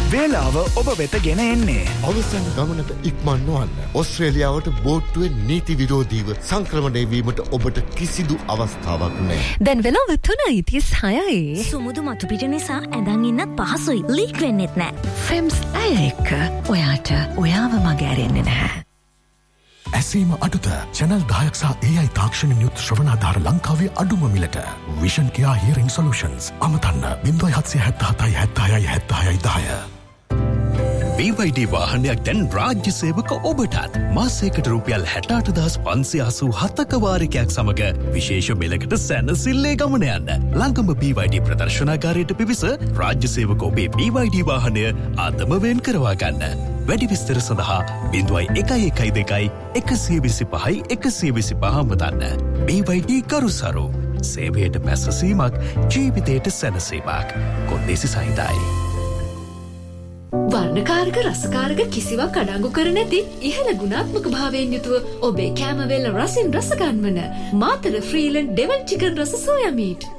වේලාව ඔබ වෙත ගෙන එන්නේ අවසන් ගමනට ඉක්මන් නොවන්න. ඕස්ට්‍රේලියාවට බෝට්ටුවේ නීති විරෝධීව සංක්‍රමණය වීමට ඔබට කිසිදු අවස්ථාවක් නැහැ. දැන් වෙලාව 3:36. සුමුදු මතුපිට නිසා ඇඳන් ඉන්නත් පහසුයි. ලීක් වෙන්නෙත් නැහැ. ෆ්‍රෙම්ස් ඇය එක්ක ඔයාට ඔයාව මග ඇරෙන්නේ නැහැ. ඇසීම අඩුද චැනල් 10ක් සහ AI තාක්ෂණික යුත් ශ්‍රවණාධාර ලංකාවේ අඩුම මිලට විෂන් කියා හියරිං සොලියුෂන්ස් අමතන්න 0777 BYD වාහනයක් දැන් රාජ්‍ය සේවක ඔබටත් මාසයකට රුපියල් 68587ක වාරිකයක් සමග විශේෂ මිලකට සැනසෙල්ලේ ගමන යන්න. ළඟම BYD ප්‍රදර්ශනාගාරයට පිවිස රාජ්‍ය සේවක ඔබේ BYD වාහනය අදම වෙන් කරවා ගන්න. වැඩි විස්තර සඳහා 0112 125 125 අමතන්න. BYD කරුසරු සේවයට පැසසීමක් ජීවිතයට සැනසීමක්. කොන්දේසි සහිතයි. වර්ණකාරක රසකාරක කිසිවක් අඩංගු කර නැති ඉහළ ගුණාත්මක භාවයෙන් යුතුව ඔබේ කැමවෙල් රසින් රස ගන්වන මාතර ෆ්‍රීලන්ඩ් ඩෙවල් චිකන් රස සෝයා මීට්.